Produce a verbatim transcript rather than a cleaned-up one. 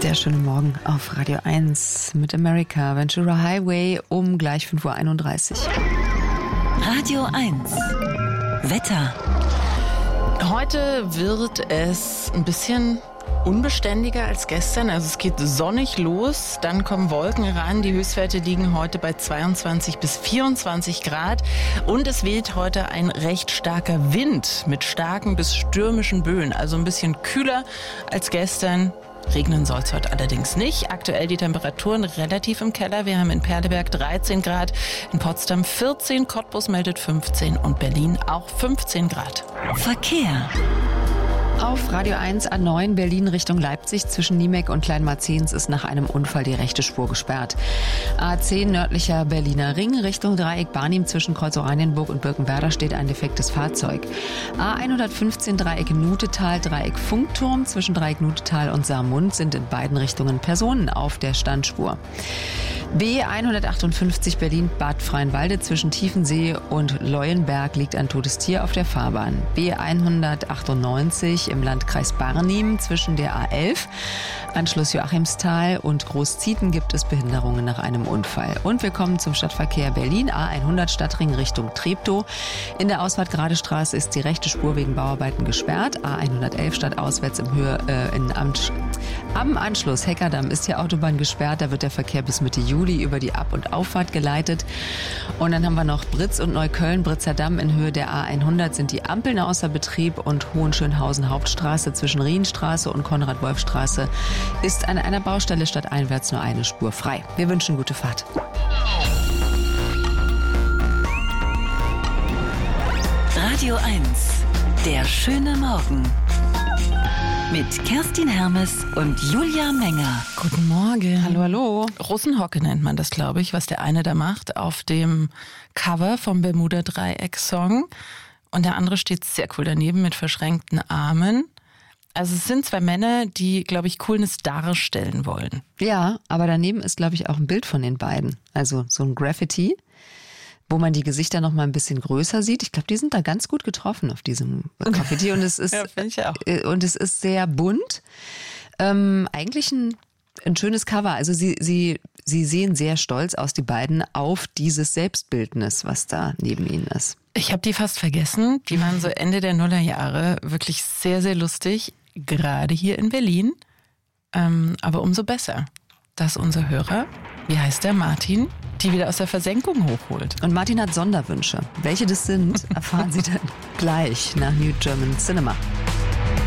Der schöne Morgen auf Radio eins mit America Ventura Highway um gleich fünf Uhr einunddreißig. Radio eins Wetter. Heute wird es ein bisschen unbeständiger als gestern. Also es geht sonnig los, dann kommen Wolken ran. Die Höchstwerte liegen heute bei zweiundzwanzig bis vierundzwanzig Grad. Und es weht heute ein recht starker Wind mit starken bis stürmischen Böen. Also ein bisschen kühler als gestern. Regnen soll es heute allerdings nicht. Aktuell die Temperaturen relativ im Keller. Wir haben in Perleberg dreizehn Grad, in Potsdam vierzehn, Cottbus meldet fünfzehn und Berlin auch fünfzehn Grad. Verkehr. Auf Radio eins A neun Berlin Richtung Leipzig zwischen Niemek und Kleinmarzens ist nach einem Unfall die rechte Spur gesperrt. A zehn nördlicher Berliner Ring Richtung Dreieck Barnim zwischen Kreuz Oranienburg und Birkenwerder steht ein defektes Fahrzeug. A hundertfünfzehn Dreieck Nutetal, Dreieck Funkturm zwischen Dreieck Nutetal und Saarmund sind in beiden Richtungen Personen auf der Standspur. B hundertachtundfünfzig Berlin Bad Freienwalde zwischen Tiefensee und Leuenberg liegt ein totes Tier auf der Fahrbahn. B hundertachtundneunzig im Landkreis Barnim zwischen der A elf, Anschluss Joachimsthal und Großzieten gibt es Behinderungen nach einem Unfall. Und wir kommen zum Stadtverkehr Berlin. A hundert Stadtring Richtung Treptow. In der Ausfahrt Gradestraße ist die rechte Spur wegen Bauarbeiten gesperrt. A hundertelf stadtauswärts im Höhe, äh, in Amt, am Anschluss Heckerdamm ist die Autobahn gesperrt. Da wird der Verkehr bis Mitte Juli über die Ab- und Auffahrt geleitet. Und dann haben wir noch Britz und Neukölln, Britzer Damm in Höhe der A hundert sind die Ampeln außer Betrieb und Hohenschönhausen Hauptstraße zwischen Rienstraße und Konrad-Wolf-Straße ist an einer Baustelle stadteinwärts nur eine Spur frei. Wir wünschen gute Fahrt. Radio eins, der schöne Morgen. Mit Kerstin Hermes und Julia Menger. Guten Morgen. Hallo, hallo. Russenhocke nennt man das, glaube ich, was der eine da macht auf dem Cover vom Bermuda-Dreieck-Song. Und der andere steht sehr cool daneben mit verschränkten Armen. Also es sind zwei Männer, die, glaube ich, Coolness darstellen wollen. Ja, aber daneben ist, glaube ich, auch ein Bild von den beiden. Also so ein Graffiti, wo man die Gesichter noch mal ein bisschen größer sieht. Ich glaube, die sind da ganz gut getroffen auf diesem Graffiti. Und es ist, ja, finde ich auch. Und es ist sehr bunt. Ähm, eigentlich ein, ein schönes Cover. Also sie, sie, sie sehen sehr stolz aus, die beiden, auf dieses Selbstbildnis, was da neben ihnen ist. Ich habe die fast vergessen. Die waren so Ende der Nullerjahre wirklich sehr, sehr lustig. Gerade hier in Berlin. Ähm, aber umso besser, dass unser Hörer, wie heißt der, Martin, die wieder aus der Versenkung hochholt. Und Martin hat Sonderwünsche. Welche das sind, erfahren Sie dann gleich nach New German Cinema.